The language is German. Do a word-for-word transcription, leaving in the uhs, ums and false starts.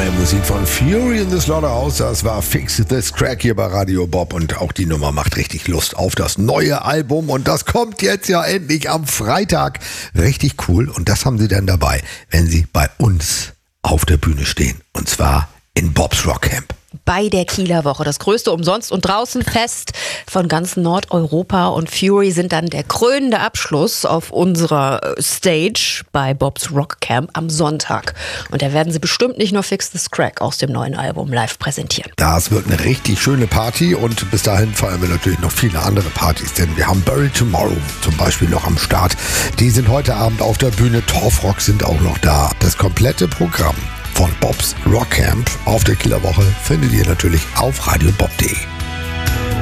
Neue Musik von Fury in the Slaughterhouse, das war Fix This Crack hier bei Radio Bob und auch die Nummer macht richtig Lust auf das neue Album und das kommt jetzt ja endlich am Freitag. Richtig cool und das haben sie dann dabei, wenn sie bei uns auf der Bühne stehen und zwar in Bob's Rock Camp. Bei der Kieler Woche, das größte Umsonst- und Draußenfest von ganz Nordeuropa und Fury sind dann der krönende Abschluss auf unserer Stage bei Bob's Rock Camp am Sonntag. Und da werden sie bestimmt nicht nur Fix This Crack aus dem neuen Album live präsentieren. Das wird eine richtig schöne Party und bis dahin feiern wir natürlich noch viele andere Partys, denn wir haben Bury Tomorrow zum Beispiel noch am Start. Die sind heute Abend auf der Bühne, Torfrock sind auch noch da. Das komplette Programm von Bob's Rock Camp auf der Kieler Woche findet ihr natürlich auf radiobob punkt de.